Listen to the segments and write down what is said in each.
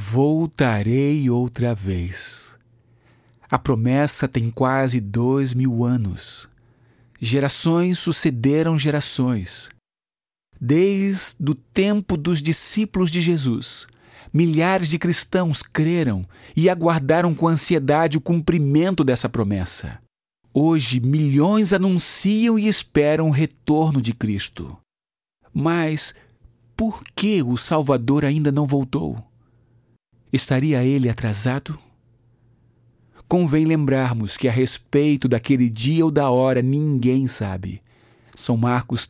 Voltarei outra vez. A promessa tem quase 2000 anos. Gerações sucederam gerações. Desde o tempo dos discípulos de Jesus, milhares de cristãos creram e aguardaram com ansiedade o cumprimento dessa promessa. Hoje, milhões anunciam e esperam o retorno de Cristo. Mas por que o Salvador ainda não voltou? Estaria ele atrasado? Convém lembrarmos que a respeito daquele dia ou da hora ninguém sabe. São Marcos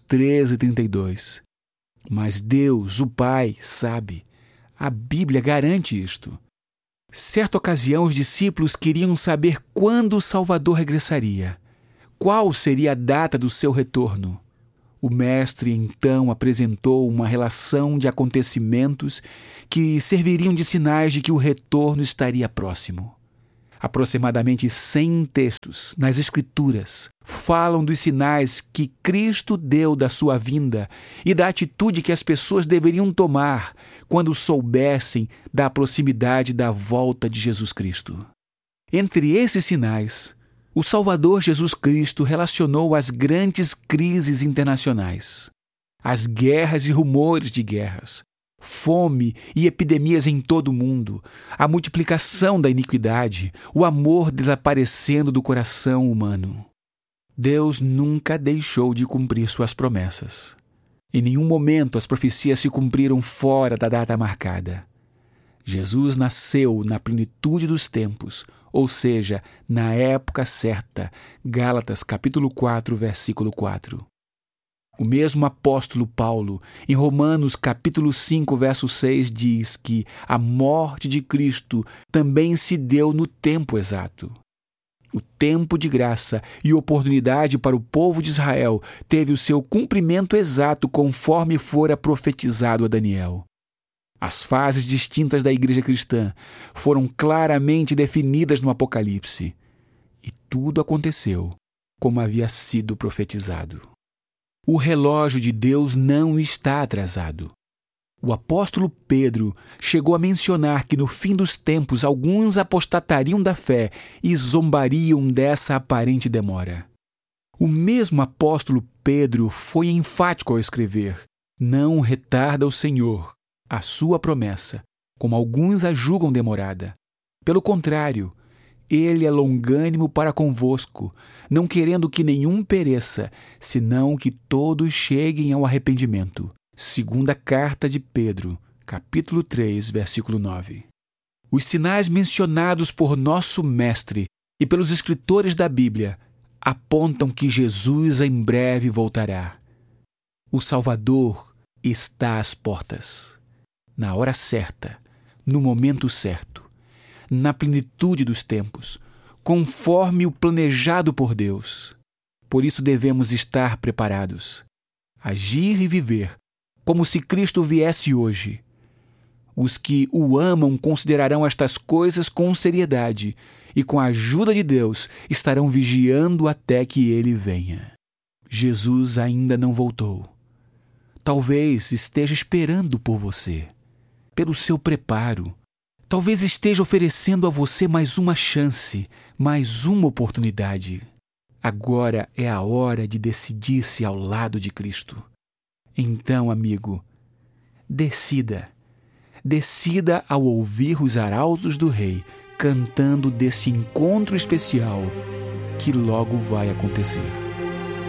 13:32. Mas Deus, o Pai, sabe. A Bíblia garante isto. Certa ocasião, os discípulos queriam saber quando o Salvador regressaria. Qual seria a data do seu retorno? O Mestre, então, apresentou uma relação de acontecimentos que serviriam de sinais de que o retorno estaria próximo. Aproximadamente 100 textos nas Escrituras falam dos sinais que Cristo deu da sua vinda e da atitude que as pessoas deveriam tomar quando soubessem da proximidade da volta de Jesus Cristo. Entre esses sinais, o Salvador Jesus Cristo relacionou as grandes crises internacionais, as guerras e rumores de guerras, fome e epidemias em todo o mundo, a multiplicação da iniquidade, o amor desaparecendo do coração humano. Deus nunca deixou de cumprir suas promessas. Em nenhum momento as profecias se cumpriram fora da data marcada. Jesus nasceu na plenitude dos tempos, ou seja, na época certa. Gálatas capítulo 4, versículo 4. O mesmo apóstolo Paulo, em Romanos capítulo 5, verso 6, diz que a morte de Cristo também se deu no tempo exato. O tempo de graça e oportunidade para o povo de Israel teve o seu cumprimento exato conforme fora profetizado a Daniel. As fases distintas da igreja cristã foram claramente definidas no Apocalipse. E tudo aconteceu como havia sido profetizado. O relógio de Deus não está atrasado. O apóstolo Pedro chegou a mencionar que no fim dos tempos alguns apostatariam da fé e zombariam dessa aparente demora. O mesmo apóstolo Pedro foi enfático ao escrever: não retarda o Senhor a sua promessa, como alguns a julgam demorada. Pelo contrário, Ele é longânimo para convosco, não querendo que nenhum pereça, senão que todos cheguem ao arrependimento. Segunda carta de Pedro, capítulo 3, versículo 9. Os sinais mencionados por nosso Mestre e pelos escritores da Bíblia apontam que Jesus em breve voltará. O Salvador está às portas. Na hora certa, no momento certo, na plenitude dos tempos, conforme o planejado por Deus. Por isso devemos estar preparados, agir e viver como se Cristo viesse hoje. Os que o amam considerarão estas coisas com seriedade e, com a ajuda de Deus, estarão vigiando até que Ele venha. Jesus ainda não voltou. Talvez esteja esperando por você, pelo seu preparo. Talvez esteja oferecendo a você mais uma chance, mais uma oportunidade. Agora é a hora de decidir-se ao lado de Cristo. Então, amigo, decida. Decida ao ouvir os arautos do Rei cantando desse encontro especial que logo vai acontecer.